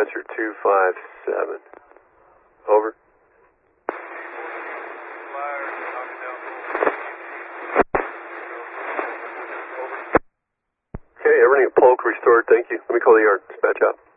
dispatcher 257. Over. Okay, everything at Polk restored, thank you. Let me call the yard. Dispatch out.